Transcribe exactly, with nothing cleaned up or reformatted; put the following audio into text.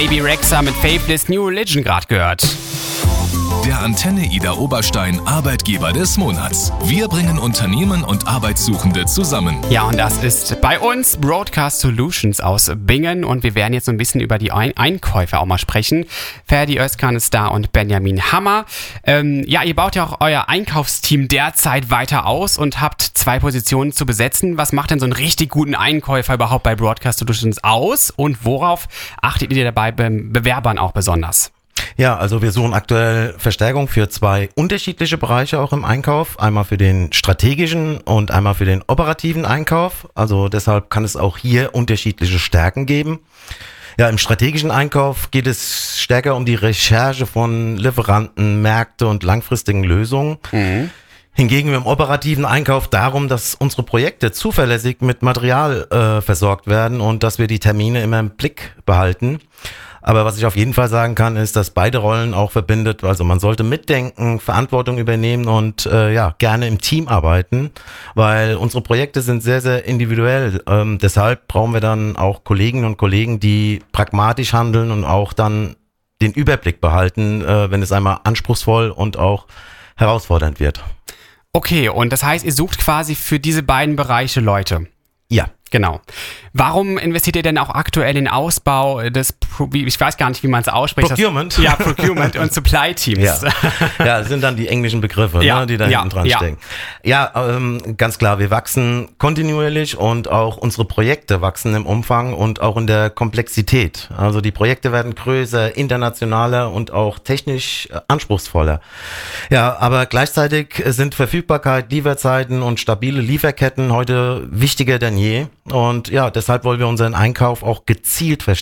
Baby Rexha mit Faithless New Religion gerade gehört. Der Antenne Ida Oberstein Arbeitgeber des Monats. Wir bringen Unternehmen und Arbeitssuchende zusammen. Ja, und das ist bei uns Broadcast Solutions aus Bingen. Und wir werden jetzt so ein bisschen über die Ein- Einkäufe auch mal sprechen. Ferdi Özkan ist da und Benjamin Hammer. Ähm, ja, ihr baut ja auch euer Einkaufsteam derzeit weiter aus und habt zwei Positionen zu besetzen. Was macht denn so einen richtig guten Einkäufer überhaupt bei Broadcast Solutions aus? Und worauf achtet ihr dabei beim Bewerbern auch besonders? Ja, also wir suchen aktuell Verstärkung für zwei unterschiedliche Bereiche auch im Einkauf. Einmal für den strategischen und einmal für den operativen Einkauf. Also deshalb kann es auch hier unterschiedliche Stärken geben. Ja, im strategischen Einkauf geht es stärker um die Recherche von Lieferanten, Märkte und langfristigen Lösungen. Mhm. Hingegen im operativen Einkauf darum, dass unsere Projekte zuverlässig mit Material äh, versorgt werden und dass wir die Termine immer im Blick behalten. Aber was ich auf jeden Fall sagen kann, ist, dass beide Rollen auch verbindet. Also man sollte mitdenken, Verantwortung übernehmen und äh, ja gerne im Team arbeiten, weil unsere Projekte sind sehr, sehr individuell. Ähm, deshalb brauchen wir dann auch Kolleginnen und Kollegen, die pragmatisch handeln und auch dann den Überblick behalten, äh, wenn es einmal anspruchsvoll und auch herausfordernd wird. Okay, und das heißt, ihr sucht quasi für diese beiden Bereiche Leute? Ja. Genau. Warum investiert ihr denn auch aktuell in den Ausbau des, Pro- wie- ich weiß gar nicht, wie man es ausspricht. Procurement. Das, ja, Procurement und Supply Teams. Ja. Ja, das sind dann die englischen Begriffe, Ja, ne, die da ja, hinten dran ja. stecken. Ja, ähm, ganz klar, wir wachsen kontinuierlich und auch unsere Projekte wachsen im Umfang und auch in der Komplexität. Also die Projekte werden größer, internationaler und auch technisch äh, anspruchsvoller. Ja, aber gleichzeitig sind Verfügbarkeit, Lieferzeiten und stabile Lieferketten heute wichtiger denn je. Und ja, deshalb wollen wir unseren Einkauf auch gezielt verstärken.